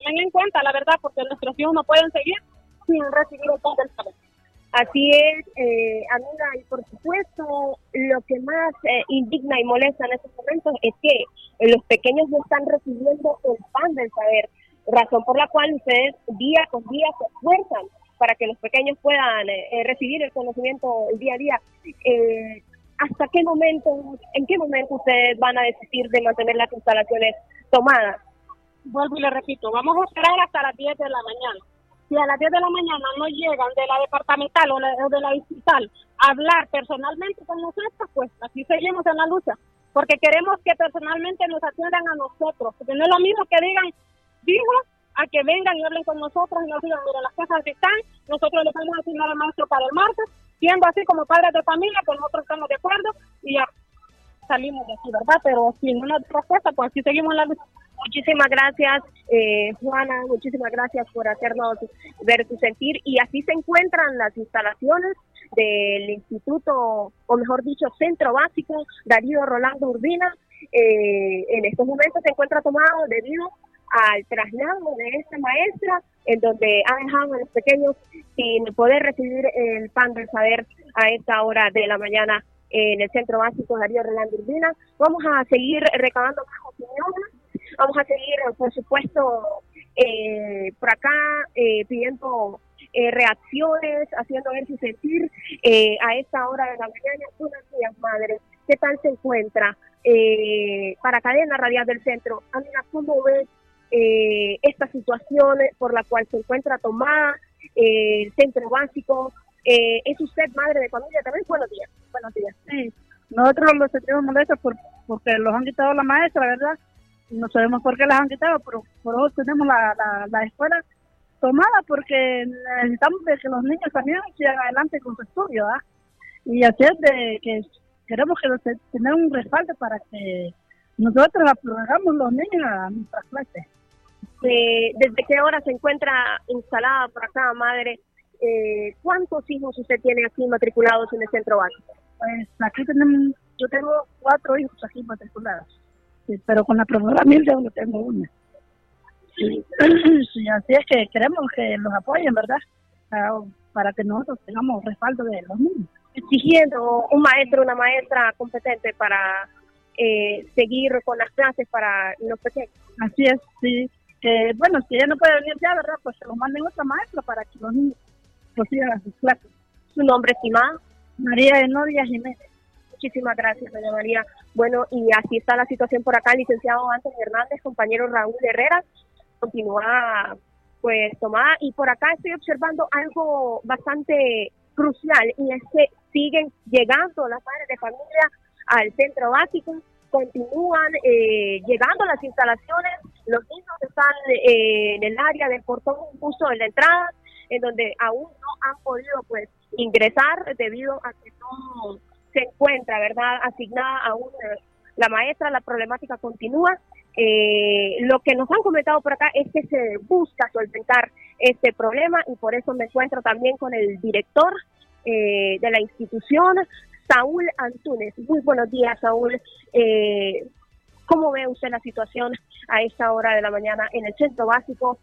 tomen en cuenta, la verdad, porque nuestros hijos no pueden seguir sin recibir el pan del saber. Así es, amiga, y por supuesto, lo que más indigna y molesta en estos momentos es que los pequeños no están recibiendo el pan del saber, razón por la cual ustedes día con día se esfuerzan para que los pequeños puedan recibir el conocimiento el día a día. ¿Hasta qué momento, en qué momento ustedes van a desistir de mantener las instalaciones tomadas? Vuelvo y le repito, vamos a esperar hasta las 10 de la mañana. Si a las 10 de la mañana no llegan de la departamental o de la distrital a hablar personalmente con nosotros, pues así seguimos en la lucha, porque queremos que personalmente nos atiendan a nosotros, porque no es lo mismo que digan, dijo, a que vengan y hablen con nosotros y nos digan, mira, las cosas están, nosotros le vamos a asignar al maestro para el martes, siendo así como padres de familia, pues nosotros estamos de acuerdo y ya salimos de aquí, ¿verdad? Pero si no nos da respuesta, pues así seguimos en la lucha. Muchísimas gracias, Juana, muchísimas gracias por hacernos ver tu sentir. Y así se encuentran las instalaciones del Instituto, o mejor dicho, Centro Básico Darío Rolando Urbina. En estos momentos se encuentra tomado debido al traslado de esta maestra, en donde ha dejado a los pequeños sin poder recibir el pan del saber a esta hora de la mañana en el Centro Básico Darío Rolando Urbina. Vamos a seguir recabando más opiniones. Vamos a seguir, por supuesto, por acá pidiendo reacciones, haciendo ver su sentir a esta hora de la mañana. Buenos días, madre. ¿Qué tal se encuentra? Para Cadena Radial del Centro, amiga, ¿cómo ves esta situación por la cual se encuentra tomada el Centro Básico? ¿Es usted madre de familia también? Buenos días. Buenos días. Sí, nosotros nos sentimos molestos porque los han quitado la maestra, ¿verdad? No sabemos por qué las han quitado, pero por eso tenemos la escuela tomada porque necesitamos de que los niños también sigan adelante con su estudio, ¿ah? Y así es de que queremos que tener un respaldo para que nosotros aprobemos los niños a nuestras clases. ¿Desde qué hora se encuentra instalada por acá, madre? ¿Cuántos hijos usted tiene aquí matriculados en el centro básico? Pues aquí yo tengo 4 hijos aquí matriculados. Sí, pero con la profesora Milde solo tengo una. Sí. Sí, así es que queremos que nos apoyen, ¿verdad? Para que nosotros tengamos respaldo de los niños. Exigiendo un maestro, una maestra competente para seguir con las clases para los pequeños. Así es, sí. Que bueno, si ella no puede venir ya, ¿verdad? Pues se los manden otra maestra para que los niños prosigan a sus clases. ¿Su nombre, estimada? María Enodia Jiménez. Muchísimas gracias, doña María. Bueno, y así está la situación por acá. Licenciado Antonio Hernández, compañero Raúl Herrera, continúa pues tomada. Y por acá estoy observando algo bastante crucial, y es que siguen llegando las madres de familia al centro básico, continúan llegando a las instalaciones, los niños están en el área del portón justo en la entrada, en donde aún no han podido pues ingresar debido a que no se encuentra, ¿verdad?, asignada aún la maestra. La problemática continúa. Lo que nos han comentado por acá es que se busca solventar este problema, y por eso me encuentro también con el director de la institución, Saúl Antúnez. Muy buenos días, Saúl. ¿Cómo ve usted la situación a esta hora de la mañana en el centro básico?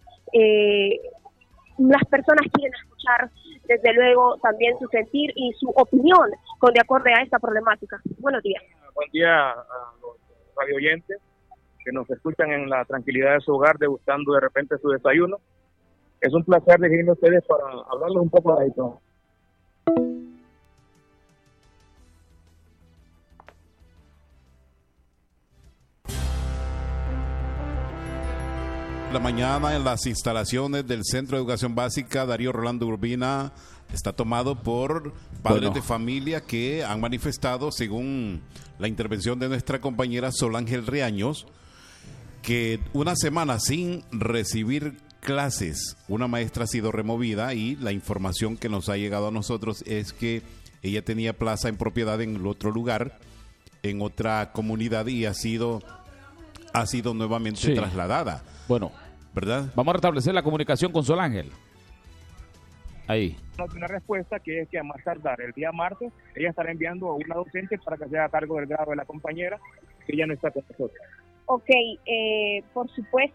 Las personas quieren escuchar, desde luego, también su sentir y su opinión con de acuerdo a esta problemática. Buenos días. Buen día a los radio oyentes que nos escuchan en la tranquilidad de su hogar, degustando de repente su desayuno. Es un placer dirigirme a ustedes para hablarles un poco de esto. La mañana en las instalaciones del Centro de Educación Básica Darío Rolando Urbina está tomado por padres de familia que han manifestado, según la intervención de nuestra compañera Solángel Riaños, que una semana sin recibir clases, una maestra ha sido removida, y la información que nos ha llegado a nosotros es que ella tenía plaza en propiedad en el otro lugar, en otra comunidad, y ha sido nuevamente trasladada. Bueno, ¿verdad? Vamos a restablecer la comunicación con Solángel. Ahí. Una respuesta que es que a más tardar el día martes ella estará enviando a una docente para que sea a cargo del grado de la compañera, que ya no está con nosotros. Ok, por supuesto,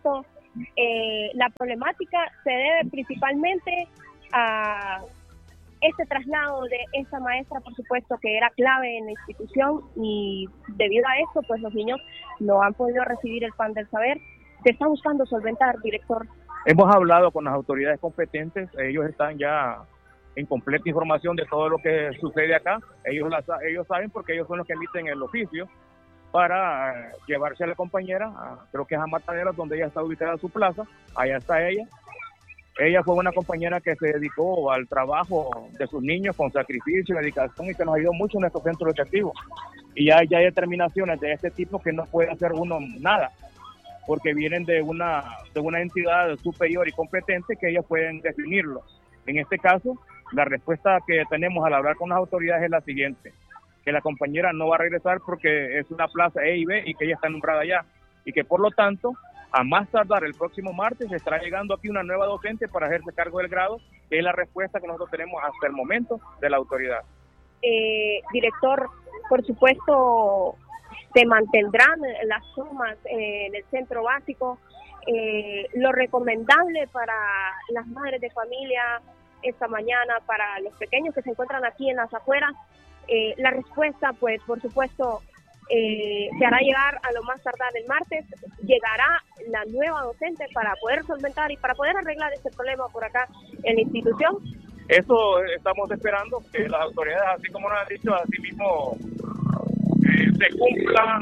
La problemática se debe principalmente a este traslado de esta maestra, por supuesto, que era clave en la institución, y debido a esto, pues los niños no han podido recibir el pan del saber. Se está buscando solventar, director. Hemos hablado con las autoridades competentes, ellos están ya en completa información de todo lo que sucede acá. Ellos saben, porque ellos son los que emiten el oficio para llevarse a la compañera, creo que es a Mataderos, donde ella está ubicada su plaza. Allá está ella. Ella fue una compañera que se dedicó al trabajo de sus niños con sacrificio y dedicación, y que nos ayudó mucho en nuestro centro educativo. Y ya hay determinaciones de este tipo que no puede hacer uno nada, porque vienen de una entidad superior y competente que ellos pueden definirlo. En este caso, la respuesta que tenemos al hablar con las autoridades es la siguiente: que la compañera no va a regresar porque es una plaza E y B y que ella está nombrada allá, y que por lo tanto, a más tardar el próximo martes, estará llegando aquí una nueva docente para hacerse cargo del grado, que es la respuesta que nosotros tenemos hasta el momento de la autoridad. Director, por supuesto, se mantendrán las sumas en el centro básico. Lo recomendable para las madres de familia esta mañana, para los pequeños que se encuentran aquí en las afueras, la respuesta, pues, por supuesto, se hará llegar a lo más tardar el martes. Llegará la nueva docente para poder solventar y para poder arreglar este problema por acá en la institución. Eso estamos esperando, que las autoridades, así como nos han dicho, así mismo se cumpla,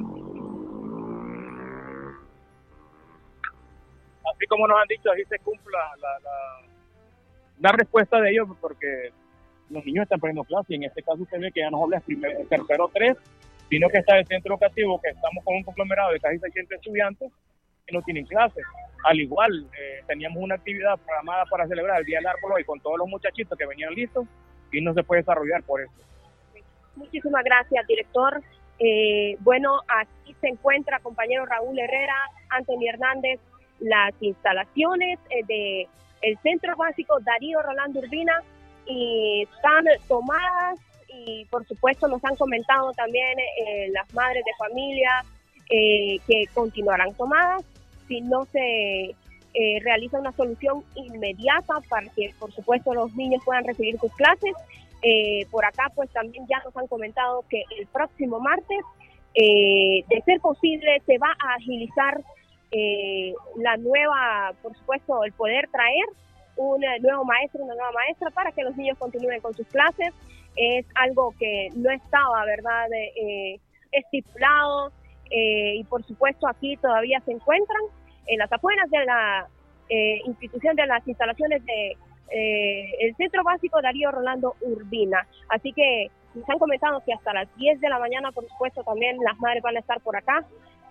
así como nos han dicho, así se cumpla la respuesta de ellos, porque los niños están perdiendo clase, y en este caso usted ve que ya no habla el tercero 3, sino que está el centro educativo, que estamos con un conglomerado de casi 600 estudiantes que no tienen clases. Al igual, teníamos una actividad programada para celebrar el Día del Árbol hoy con todos los muchachitos que venían listos, y no se puede desarrollar por eso. Muchísimas gracias, director. Bueno, aquí se encuentra compañero Raúl Herrera, Anthony Hernández, las instalaciones de el Centro Básico Darío Rolando Urbina, y están tomadas, y por supuesto nos han comentado también las madres de familia que continuarán tomadas si no se realiza una solución inmediata para que por supuesto los niños puedan recibir sus clases. Por acá pues también ya nos han comentado que el próximo martes, de ser posible, se va a agilizar la nueva, por supuesto, el poder traer un nuevo maestro, una nueva maestra para que los niños continúen con sus clases. Es algo que no estaba, ¿verdad?, estipulado, y por supuesto aquí todavía se encuentran en las afueras de la institución, de las instalaciones de el Centro Básico Darío Rolando Urbina. Así que nos han comentado que hasta las 10 de la mañana, por supuesto, también las madres van a estar por acá,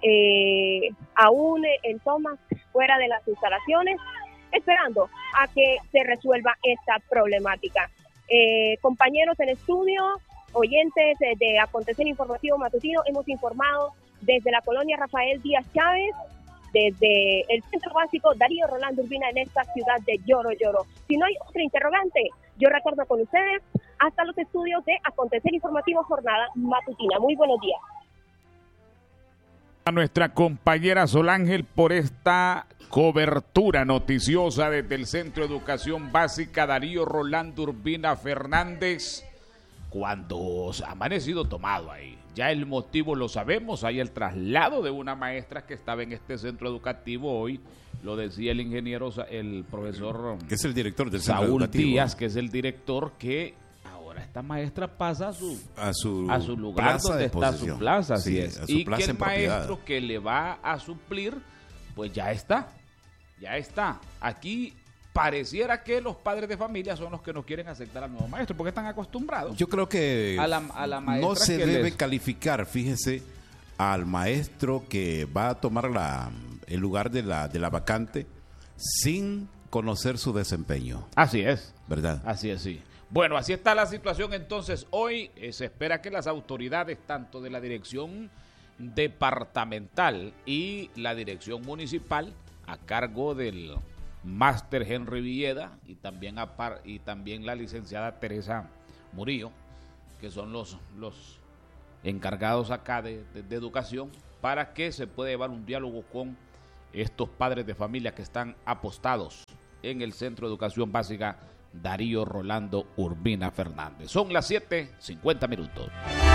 aún en tomas fuera de las instalaciones, esperando a que se resuelva esta problemática. Compañeros en estudio, oyentes de Acontecer Informativo Matutino, hemos informado desde la colonia Rafael Díaz Chávez, desde el Centro Básico Darío Rolando Urbina, en esta ciudad de Lloro Lloro. Si no hay otra interrogante, yo retorno con ustedes hasta los estudios de Acontecer Informativo Jornada Matutina. Muy buenos días. A nuestra compañera Solángel por esta cobertura noticiosa desde el Centro de Educación Básica Darío Rolando Urbina Fernández, cuando ha amanecido tomado ahí. Ya el motivo lo sabemos, hay el traslado de una maestra que estaba en este centro educativo hoy, lo decía el ingeniero, el profesor, que es el director del centro Saúl educativo Díaz, que es el director, que ahora esta maestra pasa a su lugar donde está su plaza, así sí, es, a su y plaza que el en propiedad. maestro que le va a suplir, pues ya está. Aquí pareciera que los padres de familia son los que no quieren aceptar al nuevo maestro, porque están acostumbrados. Yo creo que a la maestra no se que debe calificar, fíjese, al maestro que va a tomar el lugar de la vacante sin conocer su desempeño. Así es. ¿Verdad? Así es, sí. Bueno, así está la situación entonces. Hoy se espera que las autoridades, tanto de la dirección departamental y la dirección municipal, a cargo del máster Henry Villeda y también la licenciada Teresa Murillo, que son los encargados acá de educación, para que se pueda llevar un diálogo con estos padres de familia que están apostados en el Centro de Educación Básica Darío Rolando Urbina Fernández. Son las 7:50.